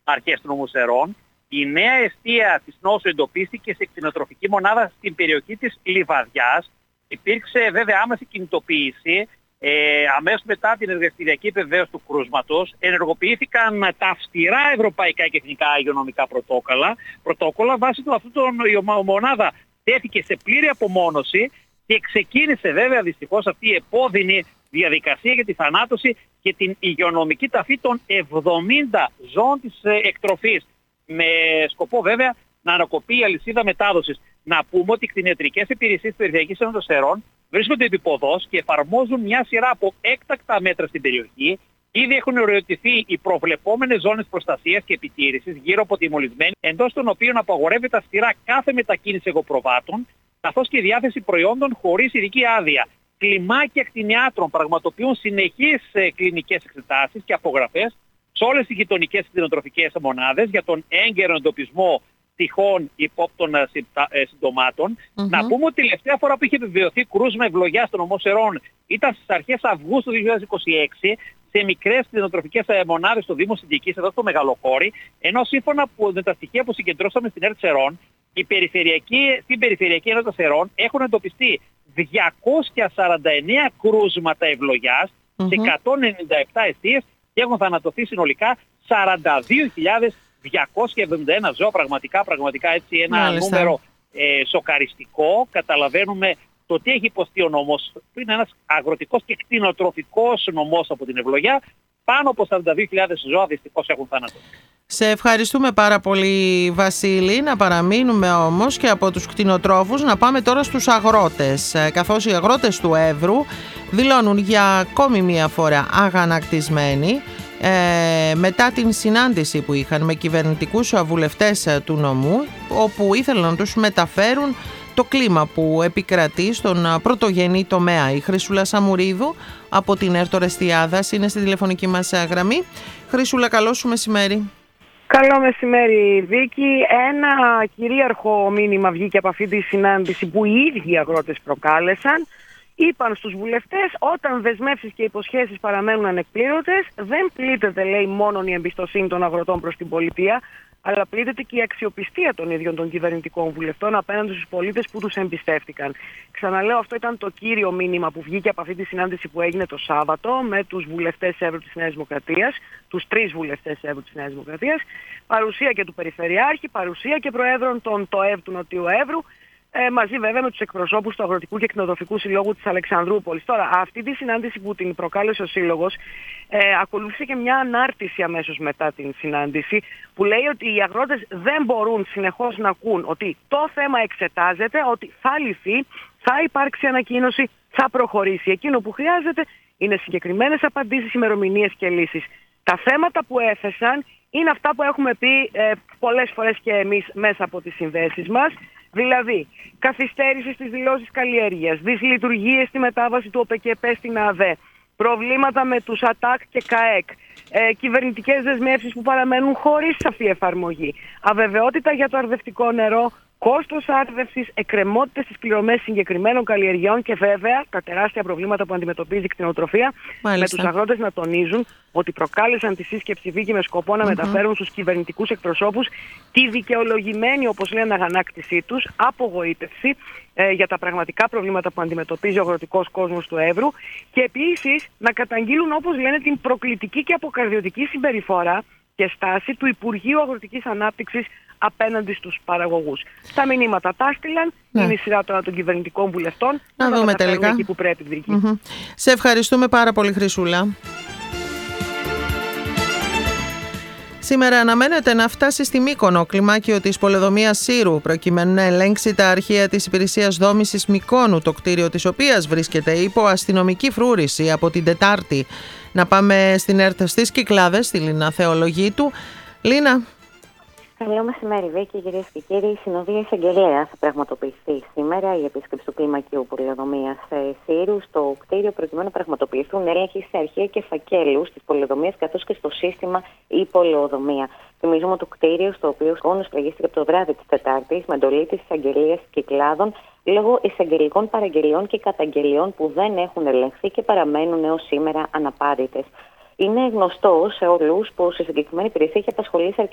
αρχές του νομού Σερών. Η νέα αιστεία της νόσου εντοπίστηκε σε κτηνοτροφική μονάδα στην περιοχή της Λιβαδιάς. Υπήρξε βέβαια άμεση κινητοποίηση. Αμέσως μετά την εργαστηριακή επιβεβαίωση του κρούσματος ενεργοποιήθηκαν τα αυστηρά ευρωπαϊκά και εθνικά υγειονομικά πρωτόκολλα. Βάσει του η μονάδα τέθηκε σε πλήρη απομόνωση και ξεκίνησε βέβαια δυστυχώς αυτή η επώδυνη διαδικασία για τη θανάτωση και την υγειονομική ταφή των 70 ζώων της εκτροφής, με σκοπό βέβαια να ανακοπεί η αλυσίδα μετάδοσης. Να πούμε ότι οι κτηνιατρικές υπηρεσίες της Περιφερειακής Ένωσης Σερών βρίσκονται επίποδος και εφαρμόζουν μια σειρά από έκτακτα μέτρα στην περιοχή. Ήδη έχουν οριοθετηθεί οι προβλεπόμενες ζώνες προστασίας και επιτήρησης γύρω από τη μολυσμένη, εντός των οποίων απαγορεύεται αυστηρά κάθε μετακίνηση εγωπροβάτων, καθώς και η διάθεση προϊόντων χωρίς ειδική άδεια. Κλιμάκια κτηνιάτρων πραγματοποιούν συνεχείς κλινικές εξετάσεις και απογραφές σε όλες τις γειτονικές κτηνοτροφικές μονάδες για τον έγκαιρο εντοπισμό τυχόν υπόπτων συμπτωμάτων. Να πούμε ότι η τελευταία φορά που είχε επιβεβαιωθεί κρούσμα ευλογιάς στον νομό Σερών ήταν στις αρχές Αυγούστου 2026 σε μικρές κτηνοτροφικές μονάδες στο Δήμο Συντικής, εδώ στο Μεγαλοχώρι, ενώ σύμφωνα με τα στοιχεία που συγκεντρώσαμε στην ΕΡΤ Σερών, στην Περιφερειακή Ένωση Σερών έχουν εντοπιστεί 249 κρούσματα ευλογιάς σε 197 αιστείες και έχουν θανατωθεί συνολικά 42.271 ζώα. Πραγματικά έτσι ένα νούμερο σοκαριστικό. Καταλαβαίνουμε το τι έχει υποστεί ο νόμος. Είναι ένας αγροτικός και κτηνοτροφικός νομός από την ευλογιά. Πάνω από 42.000 ζώα δυστυχώς έχουν θανατωθεί. Σε ευχαριστούμε πάρα πολύ, Βασίλη. Να παραμείνουμε όμως και από τους κτηνοτρόφους να πάμε τώρα στους αγρότες, καθώς οι αγρότες του Εύρου δηλώνουν για ακόμη μία φορά αγανακτισμένοι μετά την συνάντηση που είχαν με κυβερνητικούς βουλευτές του νομού, όπου ήθελαν να τους μεταφέρουν το κλίμα που επικρατεί στον πρωτογενή τομέα. Η Χρυσούλα Σαμουρίδου από την ΕΡΤ Ορεστιάδας είναι στη τηλεφωνική μας γραμμή. Χρυσούλα, καλό σου μεσημέρι. Καλό μεσημέρι, Βίκη. Ένα κυρίαρχο μήνυμα βγήκε από αυτή τη συνάντηση που οι ίδιοι οι αγρότες προκάλεσαν. Είπαν στους βουλευτές, όταν δεσμεύσεις και υποσχέσεις παραμένουν ανεκπλήρωτες, δεν πλήττεται, λέει, μόνο η εμπιστοσύνη των αγροτών προς την πολιτεία, αλλά πλήττεται και η αξιοπιστία των ίδιων των κυβερνητικών βουλευτών απέναντι στους πολίτες που τους εμπιστεύτηκαν. Ξαναλέω, αυτό ήταν το κύριο μήνυμα που βγήκε από αυτή τη συνάντηση που έγινε το Σάββατο με τους βουλευτές Εύρου της Νέας Δημοκρατίας, τους 3 βουλευτές Εύρου της Νέας Δημοκρατίας, παρουσία και του Περιφερειάρχη, παρουσία και προέδρων των ΤΟΕΒ του Νοτιού Εύρου, μαζί βέβαια με τους εκπροσώπους του Αγροτικού και Κτηνοτροφικού Συλλόγου της Αλεξανδρούπολης. Τώρα, αυτή τη συνάντηση που την προκάλεσε ο Σύλλογος, ακολούθησε και μια ανάρτηση αμέσως μετά την συνάντηση, που λέει ότι οι αγρότες δεν μπορούν συνεχώς να ακούν ότι το θέμα εξετάζεται, ότι θα λυθεί, θα υπάρξει ανακοίνωση, θα προχωρήσει. Εκείνο που χρειάζεται είναι συγκεκριμένες απαντήσεις, ημερομηνίες και λύσεις. Τα θέματα που έθεσαν είναι αυτά που έχουμε πει πολλές φορές και εμείς μέσα από τις συνδέσεις μας. Δηλαδή, καθυστέρηση στις δηλώσεις καλλιέργειας, δυσλειτουργίες στη μετάβαση του ΟΠΕΚΕΠΕ στην ΑΔΕ, προβλήματα με τους ΑΤΑΚ και ΚΑΕΚ, κυβερνητικές δεσμεύσεις που παραμένουν χωρίς σαφή εφαρμογή, αβεβαιότητα για το αρδευτικό νερό, κόστος άρδευσης, εκκρεμότητες στις πληρωμές συγκεκριμένων καλλιεργειών και βέβαια τα τεράστια προβλήματα που αντιμετωπίζει η κτηνοτροφία, με τους αγρότες να τονίζουν ότι προκάλεσαν τη σύσκεψη Βίκη με σκοπό να μεταφέρουν στους κυβερνητικούς εκπροσώπους τη δικαιολογημένη, όπως λένε, αγανάκτησή τους, απογοήτευση για τα πραγματικά προβλήματα που αντιμετωπίζει ο αγροτικός κόσμος του Εύρου και επίσης να καταγγείλουν, όπως λένε, την προκλητική και αποκαρδιωτική συμπεριφορά και στάση του Υπουργείου Αγροτικής Ανάπτυξης απέναντι στους παραγωγούς. Τα μηνύματα τα έστειλαν, είναι η σειρά τώρα των κυβερνητικών βουλευτών να δούμε τελικά εκεί που πρέπει, Βίκη. Σε ευχαριστούμε πάρα πολύ, Χρυσούλα. Σήμερα αναμένεται να φτάσει στη Μύκονο κλιμάκιο της πολεοδομίας Σύρου, προκειμένου να ελέγξει τα αρχεία της Υπηρεσίας Δόμησης Μυκόνου, το κτίριο της οποίας βρίσκεται υπό αστυνομική φρούρηση από την Τετάρτη. Να πάμε στην ΕΡΤ στις Κυκλάδες, στη Λίνα Θεολογίτου. Λίνα. Καλό μεσημέρι, Βίκη, κυρίες και κύριοι. Η συνοδεία εισαγγελέα θα πραγματοποιηθεί σήμερα η επίσκεψη του κλιμακίου πολεοδομίας Σύρου στο κτίριο, προκειμένου να πραγματοποιηθούν έλεγχοι σε αρχεία και φακέλους της πολεοδομίας καθώς και στο σύστημα η πολεοδομία. Θυμίζουμε ότι το κτίριο, στο οποίο ο σκόνος πλαγίστηκε από το βράδυ της Τετάρτης με εντολή της εισαγγελίας Κυκλάδων λόγω εισαγγελικών παραγγελιών και καταγγελιών που δεν έχουν ελεγχθεί και παραμένουν έως σήμερα αναπάντητες. Είναι γνωστό σε όλους πως η συγκεκριμένη υπηρεσία έχει απασχολήσει